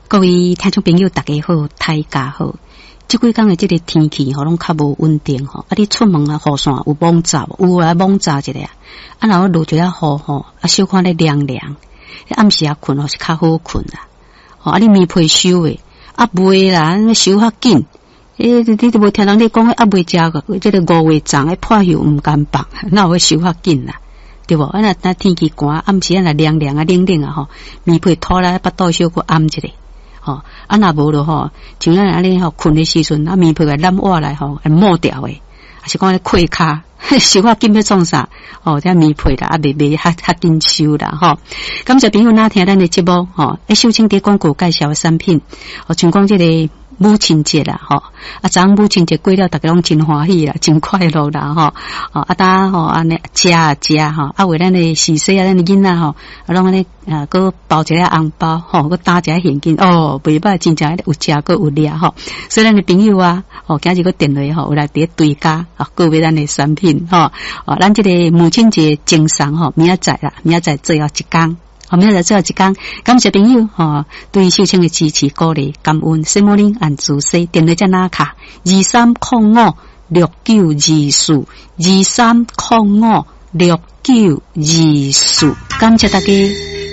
各位听众朋友大家好，大家好。这几天的这个天气拢较无稳定你出门雨伞有蒙罩，有来蒙罩一下然后落一下雨小可咧凉凉，暗时困是较好困啦。你棉被收诶袂啦，收较紧。你都无听人咧讲袂食个，这个5月长破袖毋甘放，那会收较紧啦。对无？那天气寒，暗时那凉凉冷冷棉被拖来巴肚小可暗一下。若无咯像咱安尼困的时阵棉被个揽挖来会抹掉诶，还是讲咧溃卡收较紧要创啥这棉被啦袂较紧收啦感谢朋友哪听咱的节目首先伫广告介绍的产品像讲这个母亲节啦昨母亲节过了，大家拢真欢喜啦，真快乐啦当安尼食为咱的喜事咱的囡仔拢安尼搁包一个红包搁打一个现金袂歹，真正有食搁有掠所以咱的朋友今日搁电话有来伫对家购买咱的产品咱这个母亲节精送明仔载最后一天。明仔最后一天，感谢朋友对秀清的支持鼓励，感恩。西摩林按自西电话在哪卡？23056924，23056924，感谢大家。